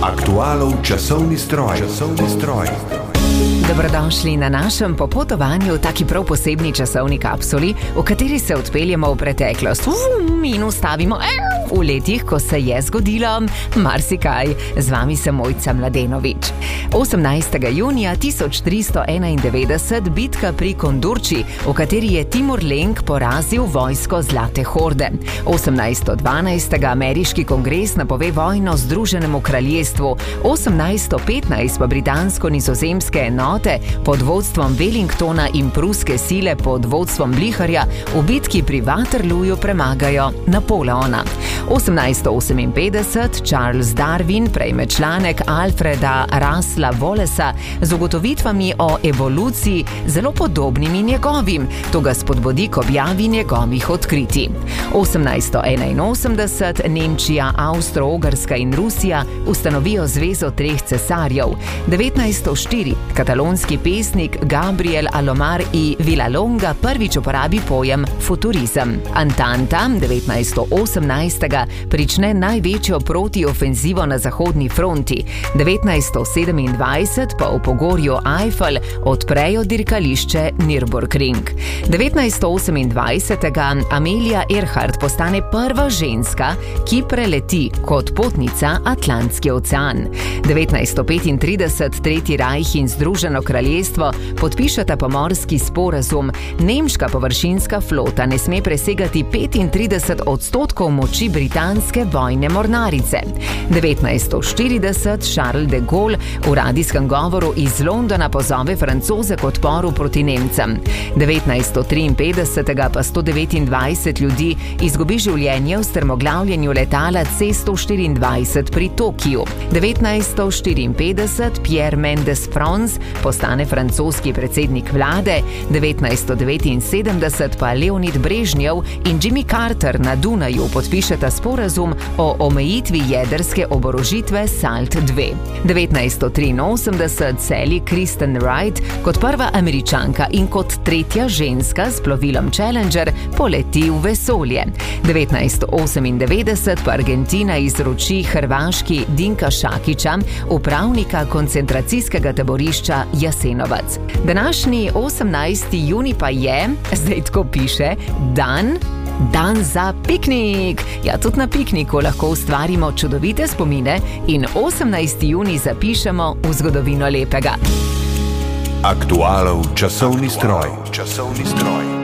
Aktualov časovni stroj. Dobrodošli na našem popotovanju v taki prav posebni časovni kapsuli, v kateri se odpeljemo v preteklost in ustavimo v letih, ko se je zgodilo marsikaj. Z vami sem Mojca Mladenovič. 18. junija 1391 bitka pri Kondurči, v kateri je Timur Lenk porazil vojsko Zlate horde. 1812. ameriški kongres napove vojno Združenemu kraljestvu. 1815 pa britansko-nizozemske enote pod vodstvom Wellingtona in pruske sile pod vodstvom Bliharja v bitki pri Waterlooju premagajo Napoleona. 1858 Charles Darwin prejme članek Alfreda Russella Wallacea z ugotovitvami o evoluciji zelo podobnimi njegovim. To ga spodbudi k objavi njegovih odkritij. 1881 Nemčija, Avstro-Ogrska in Rusija ustanovijo zvezo treh cesarjev. 1904 katalonski pesnik Gabriel Alomar i Villalonga prvič uporabi pojem futurizem. Antanta 1918 prične največjo protiofenzivo na zahodni fronti. 1927 pa v pogorju Eiffel odprejo dirkališče Nürburgring. 1928 Amelia Earhart postane prva ženska, ki preleti kot potnica Atlantski ocean. 1935 Tretji rajh in Združeno kraljestvo podpišeta pomorski sporazum. Nemška površinska flota ne sme presegati 35% moči britanske vojne mornarice. 1940 Charles de Gaulle v radijskem govoru iz Londona pozove Francoze k odporu proti Nemcem. 1953 pa 129 ljudi izgubi življenje v strmoglavljenju letala C-124 pri Tokiju. 1954 Pierre Mendès France postane francoski predsednik vlade. 1979 pa Leonid Brežnjev in Jimmy Carter na Dunaju podpišeta sporazum o omejitvi jedrske oborožitve SALT-2. 1983 Sally Kristen Wright kot prva Američanka in kot tretja ženska s plovilom Challenger poleti v vesolje. 1998 pa Argentina izroči Hrvaški Dinka Šakića, upravnika koncentracijskega taborišča Jasenovac. Današnji 18. junij pa je, zdaj tako piše, Dan za piknik. Ja, tudi na pikniku lahko ustvarimo čudovite spomine in 18. junij zapišemo v zgodovino lepega. Aktualov časovni stroj.